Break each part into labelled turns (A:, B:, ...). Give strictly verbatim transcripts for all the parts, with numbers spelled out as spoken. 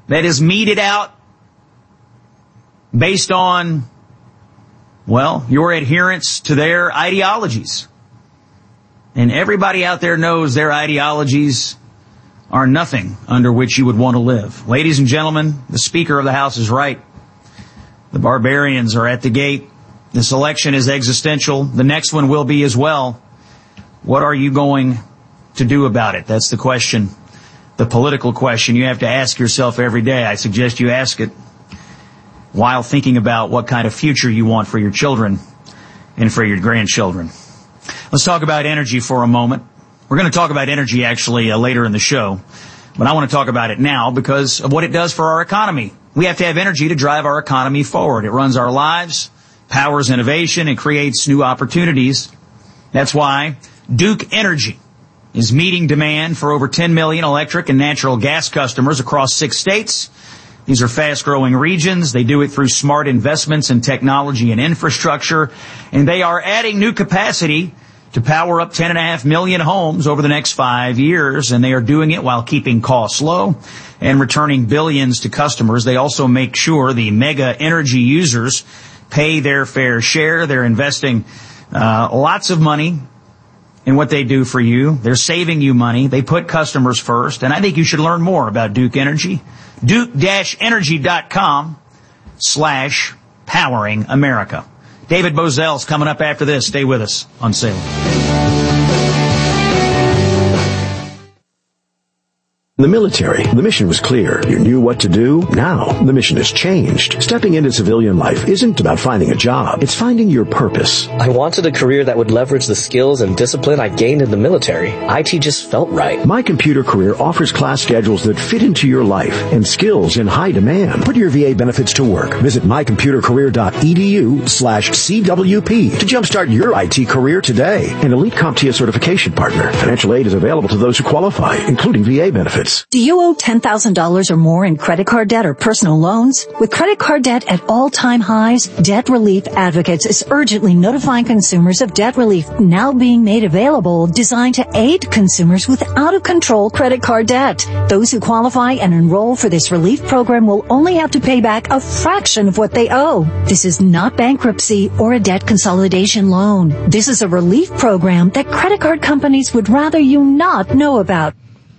A: that is meted out based on, well, your adherence to their ideologies. And everybody out there knows their ideologies are nothing under which you would want to live. Ladies and gentlemen, the Speaker of the House is right. The barbarians are at the gate. This election is existential. The next one will be as well. What are you going to do about it? That's the question, the political question you have to ask yourself every day. I suggest you ask it while thinking about what kind of future you want for your children and for your grandchildren. Let's talk about energy for a moment. We're going to talk about energy actually uh, later in the show, but I want to talk about it now because of what it does for our economy. We have to have energy to drive our economy forward. It runs our lives, powers innovation, and creates new opportunities. That's why Duke Energy is meeting demand for over ten million electric and natural gas customers across six states. These are fast-growing regions. They do it through smart investments in technology and infrastructure, and they are adding new capacity to power up ten point five million homes over the next five years, and they are doing it while keeping costs low and returning billions to customers. They also make sure the mega energy users pay their fair share. They're investing uh, lots of money in what they do for you. They're saving you money. They put customers first, and I think you should learn more about Duke Energy. Duke-energy.com slash powering America. David Bozell's coming up after this. Stay with us on Salem.
B: In the military, the mission was clear. You knew what to do. Now, the mission has changed. Stepping into civilian life isn't about finding a job. It's finding your purpose.
C: I wanted a career that would leverage the skills and discipline I gained in the military. I T just felt right.
B: My Computer Career offers class schedules that fit into your life and skills in high demand. Put your V A benefits to work. Visit mycomputercareer.edu slash CWP to jumpstart your I T career today. An Elite CompTIA certification partner. Financial aid is available to those who qualify, including V A benefits.
D: Do you owe ten thousand dollars or more in credit card debt or personal loans? With credit card debt at all-time highs, Debt Relief Advocates is urgently notifying consumers of debt relief now being made available, designed to aid consumers with out-of-control credit card debt. Those who qualify and enroll for this relief program will only have to pay back a fraction of what they owe. This is not bankruptcy or a debt consolidation loan. This is a relief program that credit card companies would rather you not know about.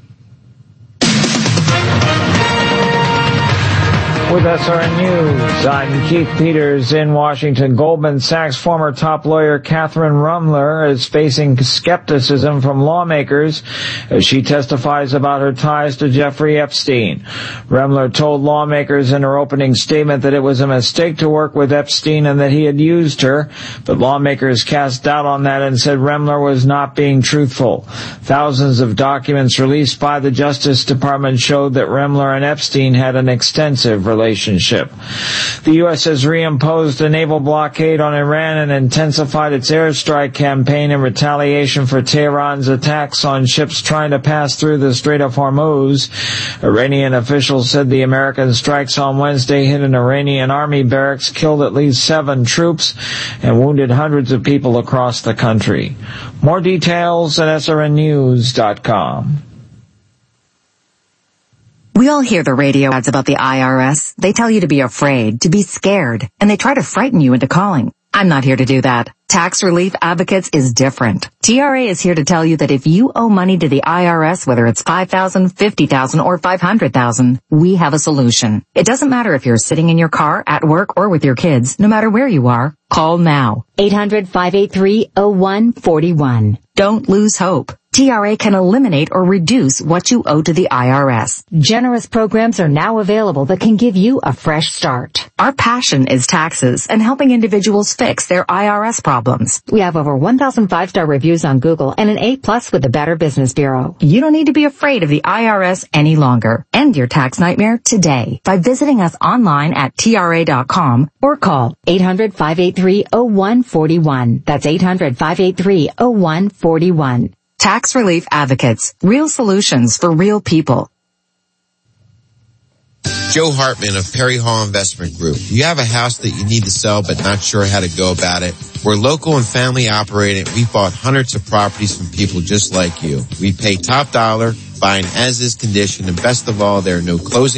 E: With S R N News, I'm Keith Peters in Washington. Goldman Sachs former top lawyer Catherine Rumler is facing skepticism from lawmakers as she testifies about her ties to Jeffrey Epstein. Rumler told lawmakers in her opening statement that it was a mistake to work with Epstein and that he had used her, but lawmakers cast doubt on that and said Rumler was not being truthful. Thousands of documents released by the Justice Department showed that Rumler and Epstein had an extensive relationship. relationship. The U S has reimposed a naval blockade on Iran and intensified its airstrike campaign in retaliation for Tehran's attacks on ships trying to pass through the Strait of Hormuz. Iranian officials said the American strikes on Wednesday hit an Iranian army barracks, killed at least seven troops, and wounded hundreds of people across the country. More details at S R N news dot com.
F: We all hear the radio ads about the I R S. They tell you to be afraid, to be scared, and they try to frighten you into calling. I'm not here to do that. Tax Relief Advocates is different. T R A is here to tell you that if you owe money to the I R S, whether it's five thousand dollars, fifty thousand dollars, or five hundred thousand dollars, we have a solution. It doesn't matter if you're sitting in your car, at work, or with your kids, no matter where you are. Call now.
G: eight hundred, five eight three, oh one four one.
F: Don't lose hope. T R A can eliminate or reduce what you owe to the I R S.
G: Generous programs are now available that can give you a fresh start.
F: Our passion is taxes and helping individuals fix their I R S problems.
G: We have over one thousand five-star reviews on Google and an A plus with the Better Business Bureau.
F: You don't need to be afraid of the I R S any longer. End your tax nightmare today by visiting us online at T R A dot com
G: or call eight hundred, five eight three, oh one four one. That's eight hundred, five eight three, oh one four one.
F: Tax Relief Advocates. Real solutions for real people.
H: Joe Hartman of Perry Hall Investment Group. You have a house that you need to sell but not sure how to go about it? We're local and family operated. We've bought hundreds of properties from people just like you. We pay top dollar, buying as is condition, and best of all, there are no closing